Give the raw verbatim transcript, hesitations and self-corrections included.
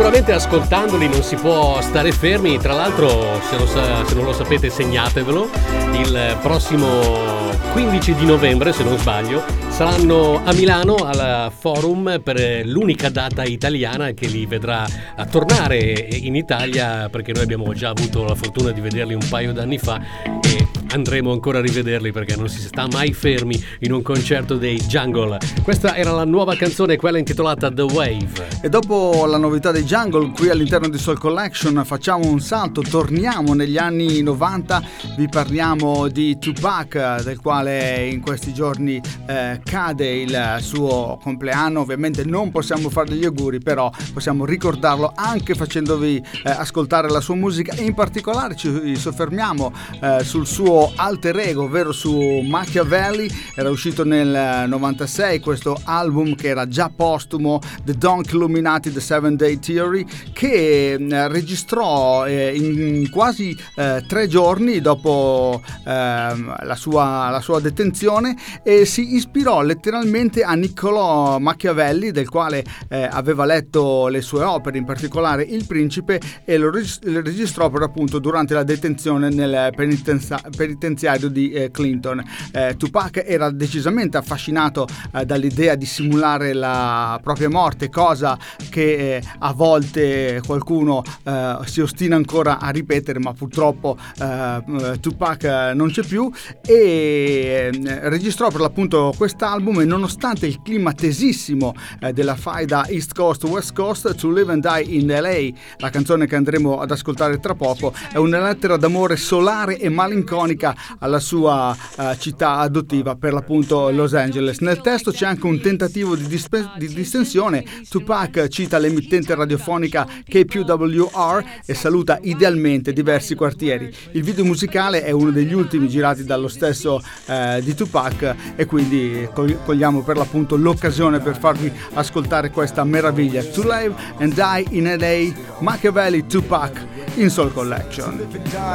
sicuramente ascoltandoli non si può stare fermi. Tra l'altro, se, lo sa, se non lo sapete, segnatevelo. Il prossimo quindici di novembre, se non sbaglio, saranno a Milano al Forum per l'unica data italiana che li vedrà a tornare in Italia, perché noi abbiamo già avuto la fortuna di vederli un paio d'anni fa e andremo ancora a rivederli perché non si sta mai fermi in un concerto dei Jungle. Questa era la nuova canzone, quella intitolata The Wave. E dopo la novità dei Jungle, qui all'interno di Soul Collection facciamo un salto, torniamo negli anni novanta, vi parliamo di Tupac, del quale in questi giorni eh, cade il suo compleanno. Ovviamente non possiamo fare degli auguri, però possiamo ricordarlo anche facendovi eh, ascoltare la sua musica, e in particolare ci soffermiamo eh, sul suo alter ego, ovvero su Machiavelli. Era uscito nel novantasei questo album che era già postumo, The Dawn Illuminati, The Seven Day Theory, che eh, registrò eh, in quasi eh, tre giorni dopo eh, la, sua, la sua detenzione, e si ispirò letteralmente a Niccolò Machiavelli, del quale eh, aveva letto le sue opere, in particolare Il Principe, e lo, regis- lo registrò per appunto durante la detenzione nel penitenza- penitenziario di eh, Clinton. Eh, Tupac era decisamente affascinato eh, dall'idea di simulare la propria morte, cosa che eh, a volte qualcuno eh, si ostina ancora a ripetere, ma purtroppo eh, Tupac non c'è più, e eh, registrò per l'appunto quest'album, e nonostante il clima tesissimo eh, della faida East Coast West Coast, To Live and Die in L A, la canzone che andremo ad ascoltare tra poco, è una lettera d'amore solare e malinconica alla sua uh, città adottiva, per l'appunto Los Angeles. Nel testo c'è anche un tentativo di, dispe- di distensione. Tupac cita l'emittente radiofonica K P W R e saluta idealmente diversi quartieri. Il video musicale è uno degli ultimi girati dallo stesso uh, di Tupac, e quindi cogliamo per l'appunto l'occasione per farvi ascoltare questa meraviglia, To Live and Die in L A, Machiavelli, Tupac in Soul Collection.